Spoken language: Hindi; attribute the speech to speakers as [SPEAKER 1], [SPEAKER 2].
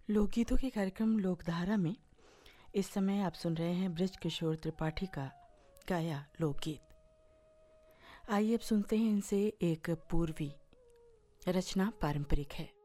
[SPEAKER 1] लोकगीतों के कार्यक्रम लोकधारा में इस समय आप सुन रहे हैं ब्रज किशोर त्रिपाठी का गाया लोकगीत। आइए अब सुनते हैं इनसे एक पूर्वी रचना। पारंपरिक है।